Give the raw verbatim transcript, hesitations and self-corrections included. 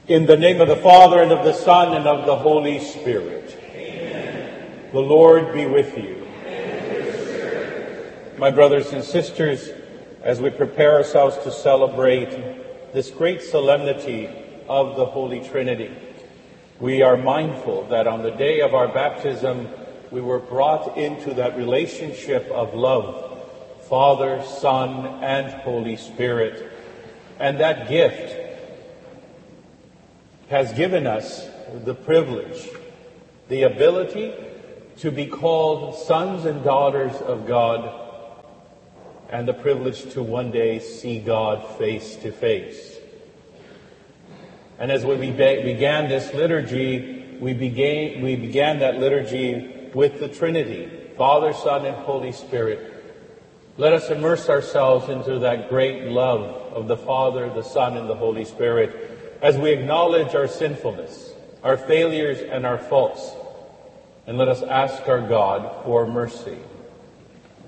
In the name of the Father, and of the Son, and of the Holy Spirit. Amen. The Lord be with you. And with your spirit. My brothers and sisters, as we prepare ourselves to celebrate this great solemnity of the Holy Trinity, we are mindful that on the day of our baptism, we were brought into that relationship of love, Father, Son, and Holy Spirit. And that gift has given us the privilege, the ability to be called sons and daughters of God, and the privilege to one day see God face to face. And as we be- began this liturgy, we began, we began that liturgy with the Trinity, Father, Son, and Holy Spirit. Let us immerse ourselves into that great love of the Father, the Son, and the Holy Spirit, as we acknowledge our sinfulness, our failures, and our faults. And let us ask our God for mercy.